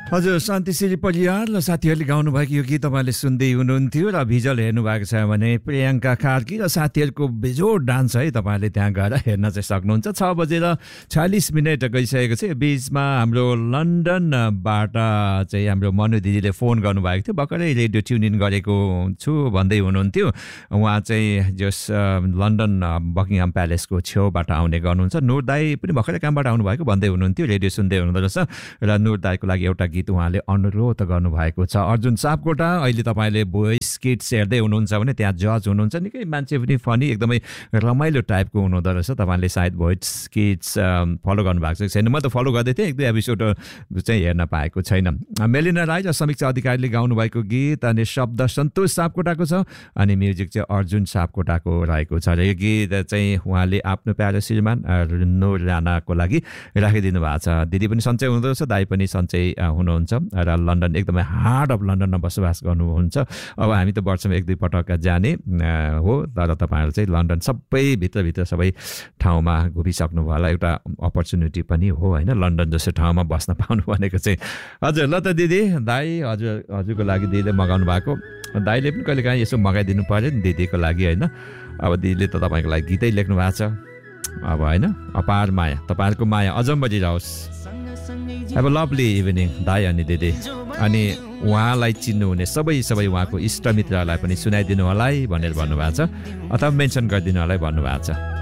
हजुर शान्तिश्री परियार र साथीहरूले गाउनु भएको यो गीत तपाईँले सुन्दै हुनुहुन्थ्यो र भिजुअल हेर्नु भएको छ भने प्रियङ्का कार्की र साथीहरूको बेजोड डान्स है तपाईँले त्यहाँ गएर हेर्न चाहिँ सक्नुहुन्छ। 6:46 गइसकेको छ। बीचमा हाम्रो लन्डनबाट चाहिँ हाम्रो मनु दिदीले फोन गर्नुभएको थियो, भर्खरै रेडियो ट्युन इन गरेको छु भन्दै हुनुहुन्थ्यो। उहाँ चाहिँ जस लन्डन बकिङहाम प्यालेसको छेउबाट आउने गर्नुहुन्छ। नुर दाई पनि भर्खरै कामबाट आउनुभएको भन्दै हुनुहुन्थ्यो, रेडियो सुन्दै हुनुहुँदो रहेछ र नुर दाईको लागि एउटा गीत उहाँले अनुरोध गर्नुभएको छ। अर्जुन सापकोटा, अहिले तपाईँले भोइस किट्स हेर्दै हुनुहुन्छ भने त्यहाँ जज हुनुहुन्छ, निकै मान्छे पनि फनी एकदमै रमाइलो टाइपको हुनुहुँदो रहेछ। तपाईँले सायद भोइस किट्स फलो गर्नुभएको छ छैन, म त फलो गर्दै थिएँ, 1-2 एपिसोड चाहिँ हेर्न पाएको छैन। मेलिना राई र समीक्षा अधिकारीले गाउनुभएको गीत अनि शब्द सन्तोष सापकोटाको छ अनि म्युजिक चाहिँ अर्जुन सापकोटाको रहेको छ र यो गीत चाहिँ उहाँले आफ्नो प्यारो श्रीमान नुर राणाको लागि राखिदिनु भएको छ। दिदी पनि सन्चै हुनुहुँदो रहेछ, दाई पनि सन्चै हुनुहुन्छ र लन्डन एकदमै हार्ट अफ लन्डनमा बसोबास गर्नुहुन्छ। अब हामी त वर्षमा 1-2 पटक जाने हो, तर तपाईँहरू चाहिँ लन्डन सबै भित्रभित्र सबै ठाउँमा घुमिसक्नु भयो होला, एउटा अपर्च्युनिटी पनि हो होइन, लन्डन जस्तो ठाउँमा बस्न पाउनु भनेको चाहिँ। हजुर ल त दिदी, दाई हजुरको लागि दिदीले मगाउनु भएको, दाईले पनि कहिले काहीँ यसो मगाइदिनु पऱ्यो नि दिदीको लागि होइन। अब दिदीले त तपाईँको लागि गीतै लेख्नु भएको छ अब होइन, अपार माया, तपाईँहरूको माया अझ बजिरहोस्। Have a lovely evening दाई अनि दिदी। अनि उहाँलाई चिन्नुहुने सबै उहाँको इष्टमित्रहरूलाई पनि सुनाइदिनु होला है भनेर भन्नुभएको छ, अथवा मेन्सन गरिदिनु होला है भन्नुभएको छ।